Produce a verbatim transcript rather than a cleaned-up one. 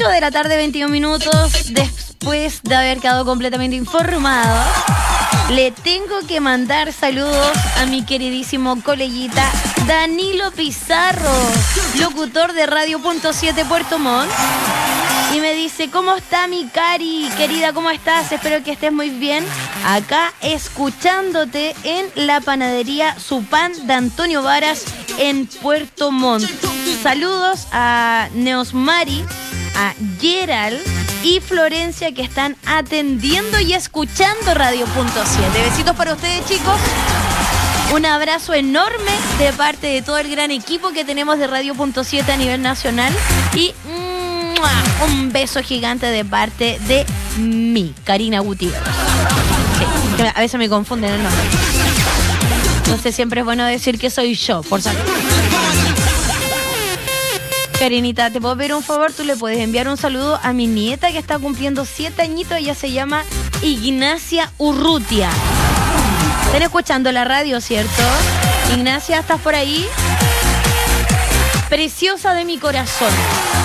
ocho de la tarde, veintiún minutos, después de haber quedado completamente informado, le tengo que mandar saludos a mi queridísimo coleguita Danilo Pizarro, locutor de Radio Punto siete Puerto Montt. Y me dice, ¿cómo está mi Cari? Querida, ¿cómo estás? Espero que estés muy bien. Acá escuchándote en la panadería Su Pan de Antonio Varas en Puerto Montt. Saludos a Neosmari, a Gerald y Florencia, que están atendiendo y escuchando Radio Punto siete. Besitos para ustedes, chicos. Un abrazo enorme de parte de todo el gran equipo que tenemos de Radio Punto siete a nivel nacional. Y un beso gigante de parte de mí, Karina Gutiérrez. Sí, que a veces me confunden el nombre. Entonces siempre es bueno decir que soy yo, por saber. Karinita, ¿te puedo pedir un favor? Tú le puedes enviar un saludo a mi nieta que está cumpliendo siete añitos. Ella se llama Ignacia Urrutia. Están escuchando la radio, ¿cierto? Ignacia, ¿estás por ahí? Preciosa de mi corazón.